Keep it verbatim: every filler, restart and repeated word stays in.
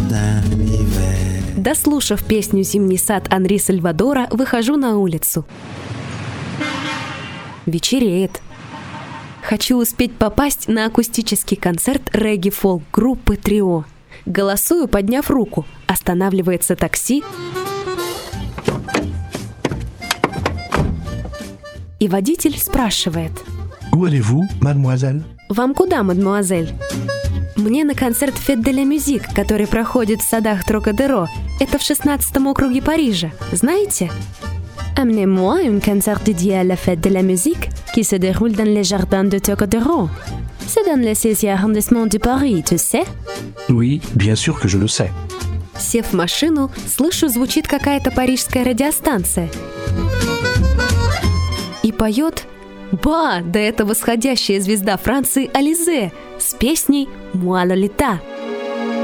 jardin l'hiver. Дослушав песню «Зимний сад» Анри Сальвадора, выхожу на улицу. Вечереет. Хочу успеть попасть на акустический концерт регги-фолк-группы «Трио». Голосую, подняв руку. Останавливается такси. И водитель спрашивает: Où allez-vous, mademoiselle? «Вам куда, мадемуазель?» «Мне на концерт Fête de la Musique, который проходит в садах Трокадеро. Это в шестнадцатом округе Парижа. Знаете?» «Amenez-moi un concert dédié à la Fête de la Musique qui se déroule dans les jardins de Trocadéro. C'est dans le seizième arrondissement de Paris, tu sais?» Oui, bien sûr que je le sais. Сев в машину, слышу, звучит какая-то парижская радиостанция. И поет, ба, да это восходящая звезда Франции Ализе с песней «Moi Lolita».